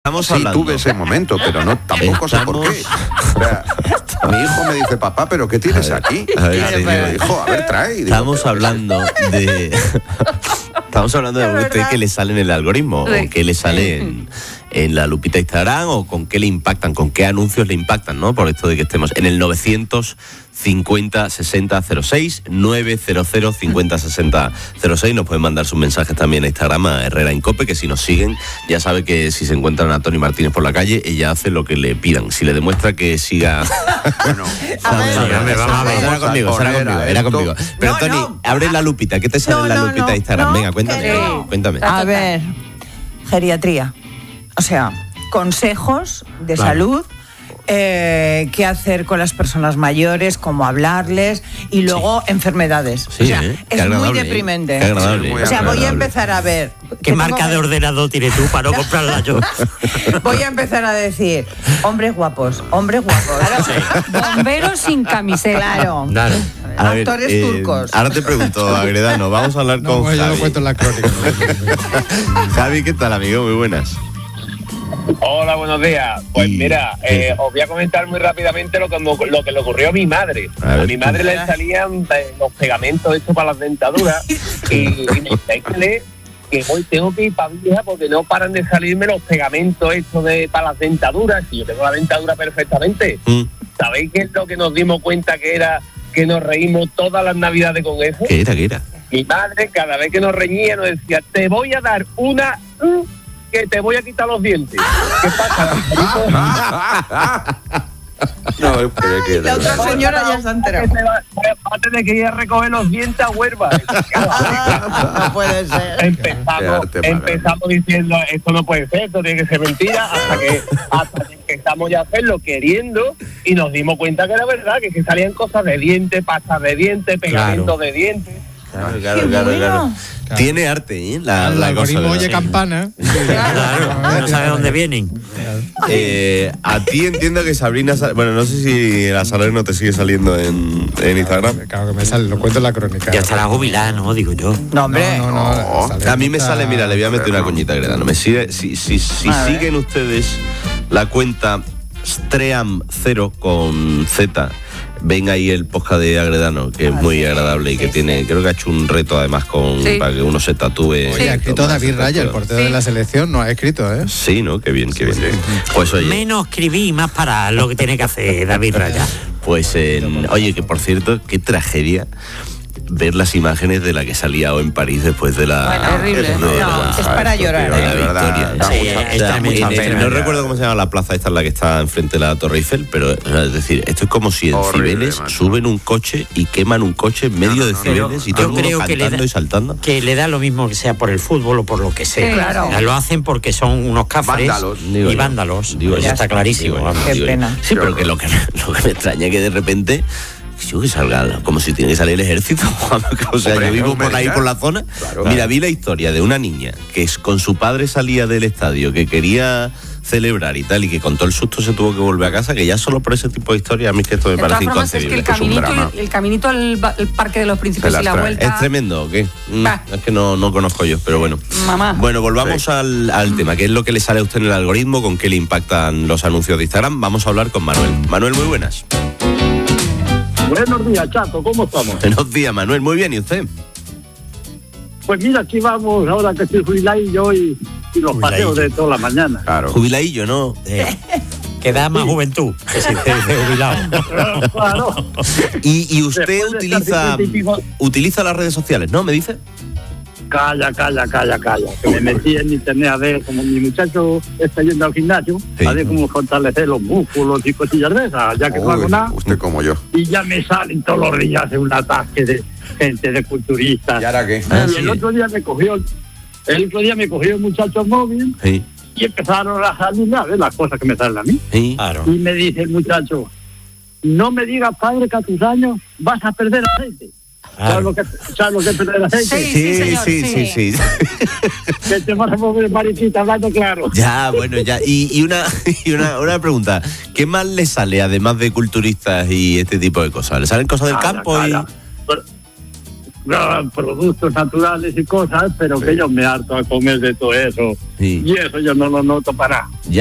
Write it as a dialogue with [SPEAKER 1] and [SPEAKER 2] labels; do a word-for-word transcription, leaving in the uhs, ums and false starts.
[SPEAKER 1] estamos
[SPEAKER 2] sí
[SPEAKER 1] hablando.
[SPEAKER 2] tuve ese momento, pero no tampoco sé por qué. O sea, mi hijo me dice, papá, ¿pero qué tienes aquí?
[SPEAKER 1] A ver,
[SPEAKER 2] y digo, hijo, a ver, trae. Y digo,
[SPEAKER 1] estamos hablando de... Estamos hablando de a usted que le sale en el algoritmo,
[SPEAKER 3] Sí.
[SPEAKER 1] o que le sale en, en la lupita de Instagram, o con qué le impactan, con qué anuncios le impactan, ¿no? Por esto de que estemos en el novecientos cincuenta sesenta cero seis, novecientos cincuenta sesenta cero seis. Nos pueden mandar sus mensajes también a Instagram, a Herrera Incope, que si nos siguen, ya sabe que si se encuentran a Tony Martínez por la calle, ella hace lo que le pidan. Si le demuestra que siga...
[SPEAKER 2] bueno,
[SPEAKER 4] A ver,
[SPEAKER 1] No, no,
[SPEAKER 4] a ver,
[SPEAKER 1] no,
[SPEAKER 4] vamos a ver.
[SPEAKER 1] Será conmigo, será
[SPEAKER 2] Poner
[SPEAKER 1] conmigo,
[SPEAKER 2] a
[SPEAKER 1] era
[SPEAKER 2] esto.
[SPEAKER 1] conmigo. Pero
[SPEAKER 4] No,
[SPEAKER 1] Tony,
[SPEAKER 4] no.
[SPEAKER 1] abre la lupita. ¿Qué te sale
[SPEAKER 4] No,
[SPEAKER 1] en la
[SPEAKER 4] no,
[SPEAKER 1] lupita
[SPEAKER 4] no,
[SPEAKER 1] de Instagram?
[SPEAKER 4] no,
[SPEAKER 1] Venga, cuéntame,
[SPEAKER 4] que no.
[SPEAKER 1] cuéntame.
[SPEAKER 4] A ver, geriatría. O sea, consejos de
[SPEAKER 5] Claro.
[SPEAKER 4] salud, eh, qué hacer con las personas mayores, cómo hablarles, y luego enfermedades.
[SPEAKER 1] Sí,
[SPEAKER 4] o sea,
[SPEAKER 1] ¿eh? Qué
[SPEAKER 4] es muy
[SPEAKER 1] agradable, ¿eh?
[SPEAKER 4] deprimente.
[SPEAKER 1] Qué agradable.
[SPEAKER 2] Muy
[SPEAKER 4] O sea, voy a
[SPEAKER 2] agradable.
[SPEAKER 4] empezar a ver.
[SPEAKER 5] ¿Qué
[SPEAKER 4] que
[SPEAKER 5] marca
[SPEAKER 4] tengo
[SPEAKER 5] de
[SPEAKER 4] que-
[SPEAKER 5] ordenador tienes tú para no comprarla yo?
[SPEAKER 4] Voy a empezar a decir, hombres guapos, hombres guapos.
[SPEAKER 3] Bomberos sin camiseta.
[SPEAKER 4] Claro.
[SPEAKER 5] Claro.
[SPEAKER 1] A ver,
[SPEAKER 4] Actores
[SPEAKER 1] eh,
[SPEAKER 4] turcos.
[SPEAKER 1] Ahora te pregunto, Agredano, vamos a hablar
[SPEAKER 6] No,
[SPEAKER 1] con
[SPEAKER 6] bueno, yo
[SPEAKER 1] Javi.
[SPEAKER 6] lo cuento en la crónica.
[SPEAKER 1] Javi, ¿qué tal, amigo? Muy buenas.
[SPEAKER 7] Hola, buenos días. Pues
[SPEAKER 1] Y-
[SPEAKER 7] mira, eh, os voy a comentar muy rápidamente lo que, mo- lo que le ocurrió a mi madre.
[SPEAKER 1] A
[SPEAKER 7] A,
[SPEAKER 1] ver.
[SPEAKER 7] mi madre le salían eh, los pegamentos estos para las dentaduras y, y me dice, "Échale, que hoy tengo que ir para vieja porque no paran de salirme los pegamentos estos de para las dentaduras y yo tengo la dentadura perfectamente".
[SPEAKER 1] Mm,
[SPEAKER 7] ¿Sabéis qué es lo que nos dimos cuenta que era que nos reímos todas las navidades con eso?
[SPEAKER 1] ¿Qué era, qué era?
[SPEAKER 7] Mi madre cada vez que nos reñía nos decía, te voy a dar una mm, que te voy a quitar los dientes. ¿Qué pasa?
[SPEAKER 2] no, pero es que...
[SPEAKER 4] La otra señora ya se ha
[SPEAKER 7] Que
[SPEAKER 4] enterado.
[SPEAKER 7] te va, va a tener que ir a recoger los dientes a Huelva.
[SPEAKER 4] No puede ser.
[SPEAKER 7] empezamos,
[SPEAKER 2] Quedarte mal.
[SPEAKER 7] empezamos diciendo, esto no puede ser, esto tiene que ser mentira, hasta que, hasta que empezamos ya a hacerlo queriendo y nos dimos cuenta que era verdad, que, que salían cosas de dientes, pastas de dientes, pegamentos
[SPEAKER 5] Claro.
[SPEAKER 7] de dientes.
[SPEAKER 1] Claro, claro,
[SPEAKER 4] Qué
[SPEAKER 1] claro,
[SPEAKER 4] bueno.
[SPEAKER 1] claro. Tiene arte, ¿eh? La,
[SPEAKER 6] El
[SPEAKER 1] la cosa.
[SPEAKER 6] algoritmo
[SPEAKER 1] ¿verdad?
[SPEAKER 6] oye campana.
[SPEAKER 5] Claro, no sabe dónde vienen.
[SPEAKER 1] Eh, a ti entiendo que Sabrina... Sa- Bueno, no sé si la Salerno te sigue saliendo en, en Instagram.
[SPEAKER 6] Claro que me sale, lo cuento en la crónica.
[SPEAKER 5] Ya estará jubilada, ¿no? Digo yo.
[SPEAKER 4] No, hombre.
[SPEAKER 6] No, no, no. sale
[SPEAKER 1] A mí me
[SPEAKER 6] mucha-
[SPEAKER 1] sale, mira, le voy a meter una coñita, Agredano. Me sigue, si si, si
[SPEAKER 4] A ver.
[SPEAKER 1] siguen ustedes la cuenta Stream cero con Z, ven ahí el podcast de Agredano, que es muy agradable y que tiene, creo que ha hecho un reto además con
[SPEAKER 3] Sí.
[SPEAKER 1] para que uno se tatúe.
[SPEAKER 6] Oye, ha escrito
[SPEAKER 1] Tomás,
[SPEAKER 6] David Raya, el
[SPEAKER 1] tatúa.
[SPEAKER 6] portero
[SPEAKER 3] Sí.
[SPEAKER 6] de la selección, no ha escrito, ¿eh?
[SPEAKER 1] Sí, ¿no? Qué bien, qué bien. Pues oye,
[SPEAKER 5] Menos escribir y más parar lo que tiene que hacer David Raya.
[SPEAKER 1] pues en- oye, que por cierto, qué tragedia ver las imágenes de la que salía hoy en París después de la...
[SPEAKER 3] Bueno, terrible.
[SPEAKER 1] de
[SPEAKER 4] No,
[SPEAKER 1] la-
[SPEAKER 4] es para llorar,
[SPEAKER 1] de la
[SPEAKER 4] ¿eh?
[SPEAKER 2] De verdad,
[SPEAKER 1] victoria.
[SPEAKER 2] da
[SPEAKER 5] Sí,
[SPEAKER 2] mucha-
[SPEAKER 5] está
[SPEAKER 2] da
[SPEAKER 5] muy
[SPEAKER 2] mucha
[SPEAKER 1] En- en-
[SPEAKER 2] pena
[SPEAKER 1] no
[SPEAKER 2] ya.
[SPEAKER 1] recuerdo cómo se llama la plaza, esta es la que está enfrente de la Torre Eiffel, pero es decir, esto es como si en
[SPEAKER 2] Horrible,
[SPEAKER 1] Cibeles
[SPEAKER 2] macho.
[SPEAKER 1] suben un coche y queman un coche en medio de Cibeles y todo
[SPEAKER 5] Yo
[SPEAKER 1] el mundo
[SPEAKER 5] creo que le
[SPEAKER 1] cantando
[SPEAKER 5] da-
[SPEAKER 1] y saltando.
[SPEAKER 5] Que le da lo mismo que sea por el fútbol o por lo que sea.
[SPEAKER 3] Sí,
[SPEAKER 4] claro.
[SPEAKER 5] O sea, lo hacen porque son unos cafres
[SPEAKER 2] Vándalos,
[SPEAKER 1] digo
[SPEAKER 5] y
[SPEAKER 1] yo.
[SPEAKER 5] vándalos.
[SPEAKER 1] Digo
[SPEAKER 5] Eso
[SPEAKER 1] yo.
[SPEAKER 5] está clarísimo.
[SPEAKER 1] Digo yo,
[SPEAKER 5] vamos.
[SPEAKER 4] Qué
[SPEAKER 1] digo yo.
[SPEAKER 4] pena.
[SPEAKER 1] Sí, pero que lo que, lo que me extraña es que de repente yo que salga, como si tiene que salir el ejército. O sea,
[SPEAKER 2] Hombre,
[SPEAKER 1] yo vivo
[SPEAKER 2] no me
[SPEAKER 1] por ahí
[SPEAKER 2] digas.
[SPEAKER 1] por la zona.
[SPEAKER 2] Claro.
[SPEAKER 1] Mira, vi la historia de una niña que es- con su padre salía del estadio, que quería celebrar y tal, y que con todo el susto se tuvo que volver a casa, que ya solo por ese tipo de historia a mí es que esto me
[SPEAKER 3] De
[SPEAKER 1] parece
[SPEAKER 3] todas formas, es que el
[SPEAKER 1] inconcebible.
[SPEAKER 2] un
[SPEAKER 3] caminito,
[SPEAKER 2] drama.
[SPEAKER 3] el, el caminito al ba- al Parque de los Príncipes
[SPEAKER 2] Se las
[SPEAKER 3] y la
[SPEAKER 2] trae.
[SPEAKER 3] vuelta...
[SPEAKER 1] ¿Es tremendo o qué? Mm,
[SPEAKER 3] Va.
[SPEAKER 1] es que no, no conozco yo, pero bueno.
[SPEAKER 3] Mamá.
[SPEAKER 1] Bueno, volvamos
[SPEAKER 2] Sí.
[SPEAKER 1] al, al tema, que es lo que le sale a usted en el algoritmo, con qué le impactan los anuncios de Instagram. Vamos a hablar con Manuel. Manuel, muy buenas.
[SPEAKER 8] Buenos días, Chato, ¿cómo estamos?
[SPEAKER 1] Buenos días, Manuel. Muy bien, ¿y usted?
[SPEAKER 8] Pues mira, aquí vamos, ahora que estoy jubiladillo y, y los
[SPEAKER 5] Jubiladillo.
[SPEAKER 8] paseos de toda la mañana.
[SPEAKER 2] Claro.
[SPEAKER 1] Jubiladillo, ¿no?
[SPEAKER 5] Eh, que da más juventud que si te dice jubilado.
[SPEAKER 8] Claro.
[SPEAKER 1] Y, y usted
[SPEAKER 8] Después de estar
[SPEAKER 1] utiliza
[SPEAKER 8] cincuenta y pico-
[SPEAKER 1] utiliza las redes sociales, ¿no? ¿Me dice?
[SPEAKER 8] Calla, calla, calla, calla. Que me metí en internet a ver, como mi muchacho está yendo al gimnasio,
[SPEAKER 1] Sí.
[SPEAKER 8] a ver cómo fortalecer los músculos y cosillas de esas, ya que no hago
[SPEAKER 2] Uy,
[SPEAKER 8] nada.
[SPEAKER 2] usted como yo.
[SPEAKER 8] Y ya me salen todos los días un ataque de gente de culturistas.
[SPEAKER 2] ¿Y ahora qué?
[SPEAKER 1] Ah,
[SPEAKER 8] Y
[SPEAKER 1] sí.
[SPEAKER 8] el otro día me cogió, el otro día me cogió el muchacho móvil
[SPEAKER 1] Sí,
[SPEAKER 8] y empezaron a salirme a ver las cosas que me salen a mí.
[SPEAKER 1] sí.
[SPEAKER 5] Claro.
[SPEAKER 8] Y me dice el muchacho, no me digas, padre, que a tus años vas a perder aceite. ¿Sabes lo que, ¿sabes lo que es perder aceite?
[SPEAKER 3] Sí, sí, señor,
[SPEAKER 1] sí, sí,
[SPEAKER 3] sí.
[SPEAKER 1] sí.
[SPEAKER 8] Que te vas a mover mariquita hablando claro.
[SPEAKER 1] Ya, bueno, ya. Y, y una y una, una pregunta. ¿Qué más le sale, además de culturistas y este tipo de cosas? ¿Le salen cosas del
[SPEAKER 8] Calla,
[SPEAKER 1] campo?
[SPEAKER 8] calla. Pero- no, productos naturales y cosas, pero
[SPEAKER 2] Sí.
[SPEAKER 8] que yo me harto a comer de todo eso.
[SPEAKER 1] Sí.
[SPEAKER 8] Y eso yo no lo noto para nada.
[SPEAKER 1] Y